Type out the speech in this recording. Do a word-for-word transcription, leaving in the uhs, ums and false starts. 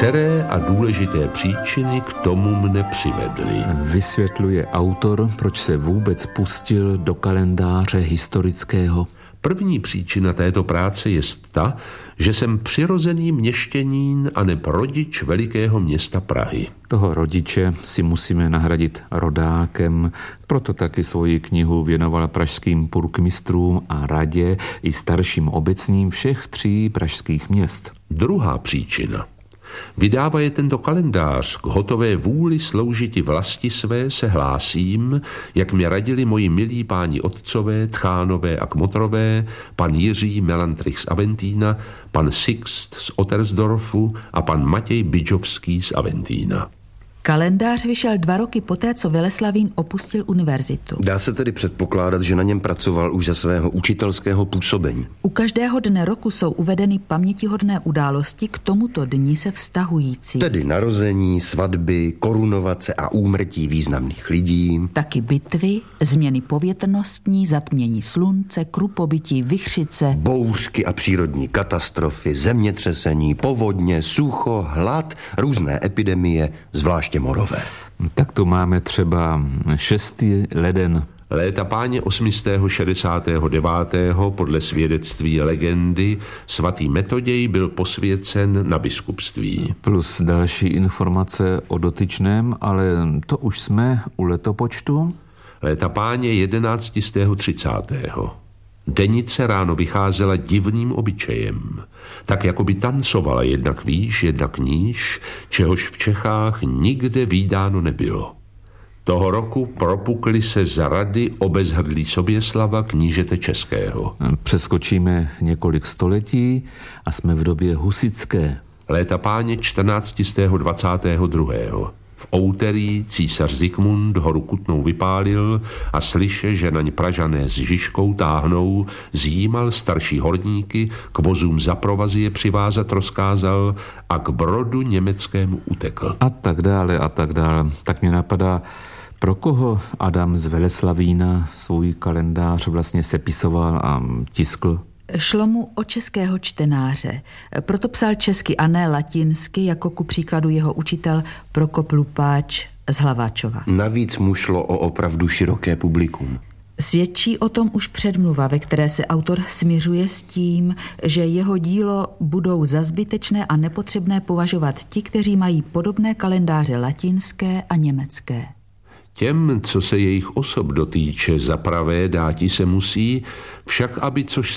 Které a důležité příčiny k tomu mne přivedly. Vysvětluje autor, proč se vůbec pustil do kalendáře historického. První příčina této práce je ta, že jsem přirozený měšťanín a neb rodič velikého města Prahy. Toho rodiče si musíme nahradit rodákem, proto taky svoji knihu věnoval pražským purkmistrům a radě i starším obecním všech tří pražských měst. Druhá příčina. Vydávaje tento kalendář k hotové vůli sloužiti vlasti své se hlásím, jak mi radili moji milí páni otcové, Tchánové a Kmotrové, pan Jiří Melantrich z Aventína, pan Sixt z Ottersdorfu a pan Matěj Bydžovský z Aventína. Kalendář vyšel dva roky poté, co Veleslavín opustil univerzitu. Dá se tedy předpokládat, že na něm pracoval už za svého učitelského působení. U každého dne roku jsou uvedeny pamětihodné události k tomuto dni se vztahující. Tedy narození, svatby, korunovace a úmrtí významných lidí. Taky bitvy, změny povětrnostní, zatmění slunce, krupobytí, vichřice, bouřky a přírodní katastrofy, zemětřesení, povodně, sucho, hlad, různé epidemie, zvlášť morové. Tak tu máme třeba šestý leden. Léta páně osmistého šedesátého devátého podle svědectví legendy svatý Metoděj byl posvěcen na biskupství. Plus další informace o dotyčném, ale to už jsme u letopočtu. Léta páně jedenáctistého třicátého Denice ráno vycházela divným obyčejem, tak jako by tancovala jednak výš, jednak níž, čehož v Čechách nikde vídáno nebylo. Toho roku propukly se za rady obezhrdlí Soběslava, knížete českého. Přeskočíme několik století a jsme v době husitské. Léta páně čtrnáctistého dvacátého druhého V outerý císař Zikmund horu Kutnou vypálil a slyše, že naň Pražané s Žižkou táhnou, zjímal starší horníky, k vozům za provazy je přivázat rozkázal a k brodu německému utekl. A tak dále, a tak dále. Tak mě napadá, pro koho Adam z Veleslavína svůj kalendář vlastně sepisoval a tiskl? Šlo mu o českého čtenáře, proto psal česky a ne latinsky, jako ku příkladu jeho učitel Prokop Lupáč z Hlaváčova. Navíc mu šlo o opravdu široké publikum. Svědčí o tom už předmluva, ve které se autor smiřuje s tím, že jeho dílo budou za zbytečné a nepotřebné považovat ti, kteří mají podobné kalendáře latinské a německé. Těm, co se jejich osob dotýče, za pravé dáti se musí, však aby což